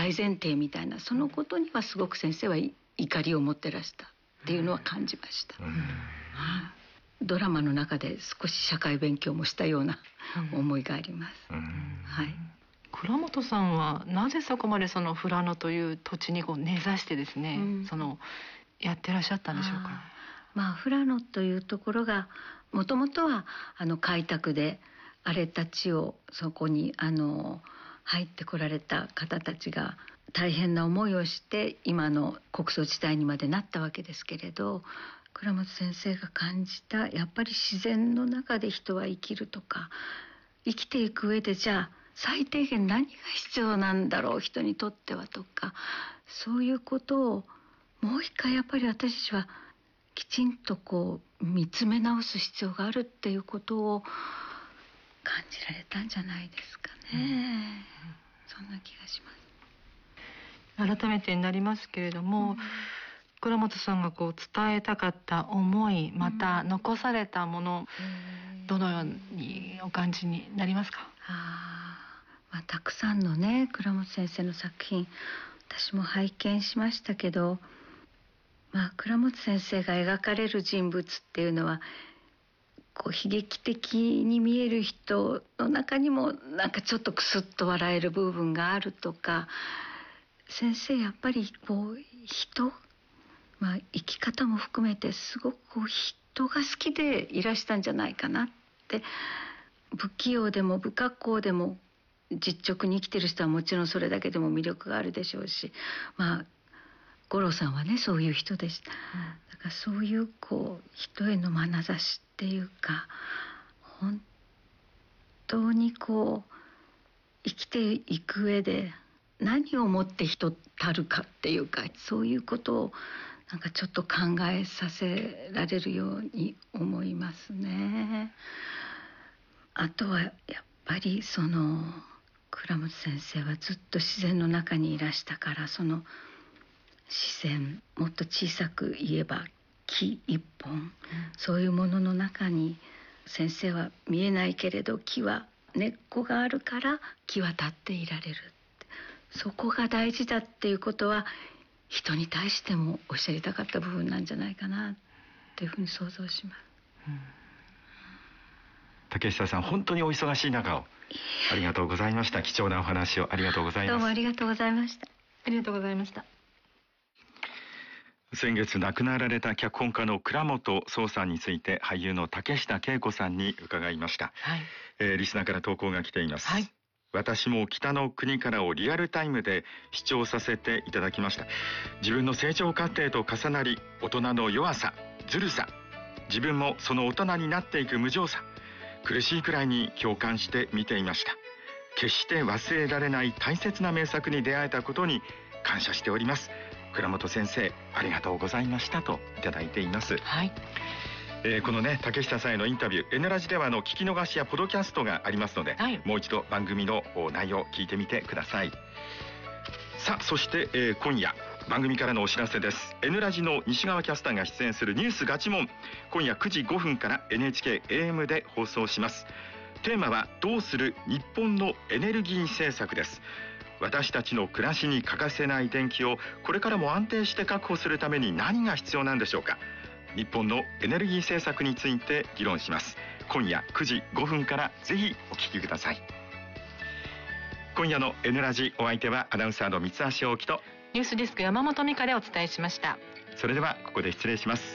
大前提みたいな、そのことにはすごく先生は怒りを持ってらしたっていうのは感じました。ドラマの中で少し社会勉強もしたような思いがあります。はい。 倉本さんはなぜそこまでその富良野という土地に根ざしてですね、やってらっしゃったんでしょうか。 富良野というところがもともとは開拓で荒れた地をそこに入ってこられた方たちが大変な思いをして今の穀倉地帯にまでなったわけですけれど、倉本先生が感じたやっぱり自然の中で人は生きるとか、生きていく上でじゃあ最低限何が必要なんだろう人にとってはとか、そういうことをもう一回やっぱり私たちはきちんと見つめ直す必要があるっていうことを感じられたんじゃないですかね。そんな気がします。 改めてになりますけれども、倉本さんが伝えたかった思い、また残されたもの、どのようにお感じになりますか。 たくさんのね倉本先生の作品私も拝見しましたけど、倉本先生が描かれる人物っていうのは悲劇的に見える人の中にもなんかちょっとクスッと笑える部分があるとか、先生やっぱり人、生き方も含めてすごく人が好きでいらしたんじゃないかなって。不器用でも不格好でも実直に生きてる人はもちろんそれだけでも魅力があるでしょうし、五郎さんはねそういう人でした。だからそういう人への眼差しっていうか、本当に生きていく上で何をもって人たるかっていうか、そういうことをなんかちょっと考えさせられるように思いますね。あとはやっぱり倉本先生はずっと自然の中にいらしたから、その自然、もっと小さく言えば木一本、そういうものの中に先生は見えないけれど木は根っこがあるから木は立っていられる、そこが大事だっていうことは人に対してもおっしゃりたかった部分なんじゃないかなっていうふうに想像します。 竹下さん、本当にお忙しい中をありがとうございました。貴重なお話をありがとうございます。 どうもありがとうございました。 ありがとうございました。 先月亡くなられた脚本家の倉本聰さんについて俳優の竹下景子さんに伺いました。リスナーから投稿が来ています。私も北の国からをリアルタイムで視聴させていただきました。自分の成長過程と重なり、大人の弱さ、ずるさ、自分もその大人になっていく無情さ、苦しいくらいに共感して見ていました。決して忘れられない大切な名作に出会えたことに感謝しております。倉本先生、ありがとうございましたといただいています。このね竹下さんへのインタビュー、Nラジでは聞き逃しやポッドキャストがありますので、もう一度番組の内容を聞いてみてください。さあ、そして、今夜番組からのお知らせです。 N ラジの西川キャスターが出演するニュースガチモン、今夜9時5分から NHK AM で放送します。テーマはどうする日本のエネルギー政策です。私たちの暮らしに欠かせない電気をこれからも安定して確保するために何が必要なんでしょうか。日本のエネルギー政策について議論します。今夜9時5分からぜひお聞きください。今夜の N ラジ、お相手はアナウンサーの三橋大樹とニュースデスク山本美香でお伝えしました。 それではここで失礼します。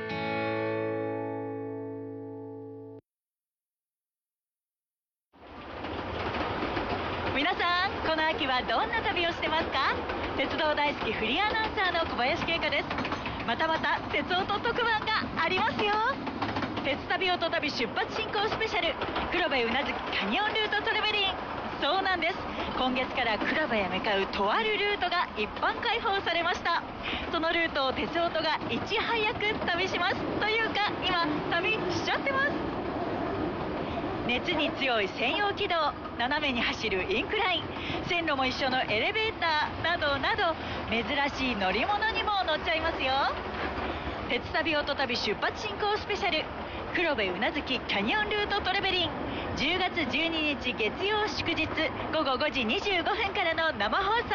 皆さん、この秋はどんな旅をしてますか？鉄道大好きフリーアナウンサーの小林恵香です。またまた鉄オタ特番がありますよ。鉄旅オト旅出発進行スペシャル、黒部宇奈月キャニオンルートトレベリン。そうなんです、今月から黒部へ向かうとあるルートが一般開放されました。そのルートを鉄オトがいち早く旅します。というか今旅しちゃってます。熱に強い専用軌道、斜めに走るインクライン、線路も一緒のエレベーターなどなど、珍しい乗り物にも乗っちゃいますよ。鉄旅オト旅出発進行スペシャル、黒部宇奈月キャニオンルートトレベリン、10月12日月曜祝日午後5時25分からの生放送。